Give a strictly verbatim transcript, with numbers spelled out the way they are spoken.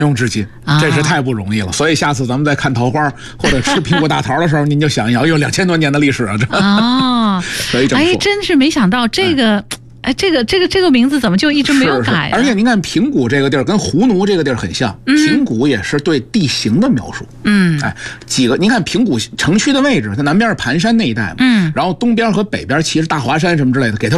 用至今，这是太不容易了。所以下次咱们再看桃花或者吃苹果大桃的时候，您就想一想，有两千多年的历史啊！这哦， 可以这么说。 哎，真是没想到这个。嗯哎，这个这个这个名字怎么就一直没有改、啊？ 而且您看平谷这个地儿跟胡奴这个地儿很像，嗯、平谷也是对地形的描述。 嗯， 哎，几个您看平谷城区的位置，它南边是盘山那一带嘛， 嗯， 然后东边和北边其实大华山什么之类的，给它